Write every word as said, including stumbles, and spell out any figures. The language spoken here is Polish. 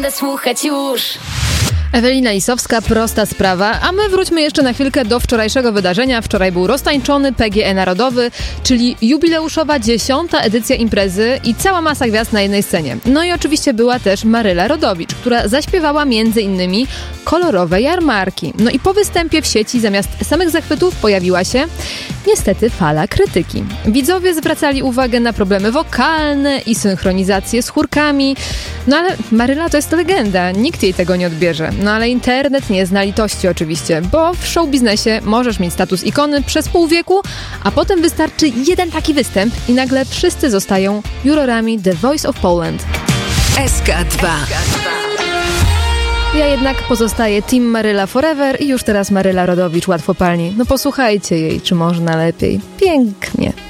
będę słuchać już. Ewelina Lisowska, Prosta sprawa, a my wróćmy jeszcze na chwilkę do wczorajszego wydarzenia. Wczoraj był roztańczony P G E Narodowy, czyli jubileuszowa dziesiąta edycja imprezy i cała masa gwiazd na jednej scenie. No i oczywiście była też Maryla Rodowicz, która zaśpiewała między innymi Kolorowe jarmarki. No i po występie w sieci zamiast samych zachwytów pojawiła się niestety fala krytyki. Widzowie zwracali uwagę na problemy wokalne i synchronizację z chórkami. No ale Maryla to jest legenda, nikt jej tego nie odbierze. No ale internet nie zna litości oczywiście, bo w show biznesie możesz mieć status ikony przez pół wieku, a potem wystarczy jeden taki występ i nagle wszyscy zostają jurorami The Voice of Poland. S K dwa. Ja jednak pozostaję Team Maryla Forever i już teraz Maryla Rodowicz łatwopalnie. No posłuchajcie jej, czy można lepiej. Pięknie.